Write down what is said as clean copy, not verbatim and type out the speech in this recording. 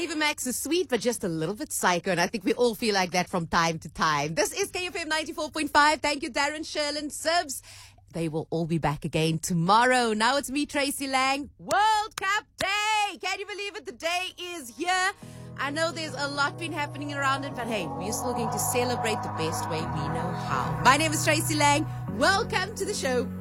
Ava Max is sweet, but just a little bit psycho. And I think we all feel like that from time to time. This is KFM 94.5. Thank you, Darren, Sherlin, Sibs. They will all be back again tomorrow. Now it's me, Tracy Lang. World Cup Day. Can you believe it? The day is here. I know there's a lot been happening around it, but hey, we're still going to celebrate the best way we know how. My name is Tracy Lang. Welcome to the show.